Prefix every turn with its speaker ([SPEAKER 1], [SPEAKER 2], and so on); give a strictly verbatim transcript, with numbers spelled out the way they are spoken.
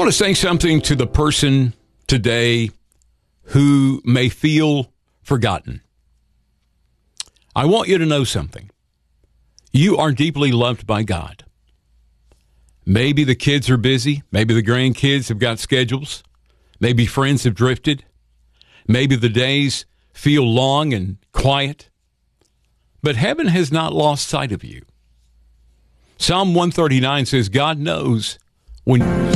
[SPEAKER 1] want to say something to the person today who may feel forgotten. I want you to know something. You are deeply loved by God. Maybe the kids are busy. Maybe the grandkids have got schedules. Maybe friends have drifted. Maybe the days feel long and quiet. But heaven has not lost sight of you. Psalm one thirty-nine says, God knows when